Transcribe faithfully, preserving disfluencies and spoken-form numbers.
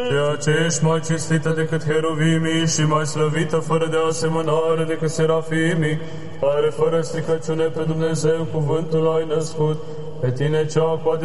Ceea ce ești mai cinstită decât heruvimii și mai slăvită fără de asemănare decât serafimii, care fără stricăciune pe Dumnezeu cuvântul ai născut, pe tine cea cu